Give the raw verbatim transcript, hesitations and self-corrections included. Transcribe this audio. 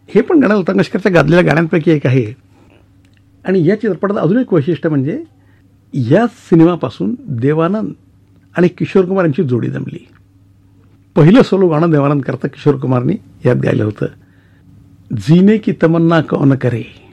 हे पण गाणं लता मंगेशकरच्या गाजलेल्या गाण्यांपैकी एक आहे. आणि या चित्रपटात अजून एक वैशिष्ट्य म्हणजे या सिनेमापासून देवानंद आणि किशोर कुमार यांची जोडी जमली. पहिलं सोलो गाणं देवानंद करता किशोर कुमारनी यात गायलं होतं, जीने की तमन्ना कौन करे.